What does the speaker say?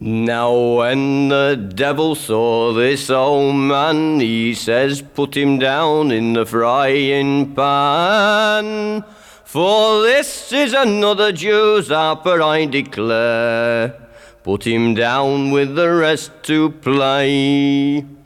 Now when the devil saw this old man, he says, put him down in the frying pan. For this is another Jew's harper, I declare. Put him down with the rest to play.